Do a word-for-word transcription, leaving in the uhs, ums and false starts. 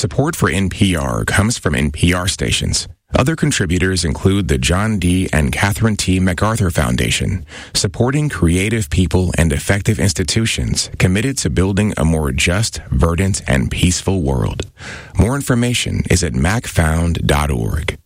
Support for N P R comes from N P R stations. Other contributors include the John D. and Catherine T. MacArthur Foundation, supporting creative people and effective institutions committed to building a more just, verdant, and peaceful world. More information is at mac found dot org.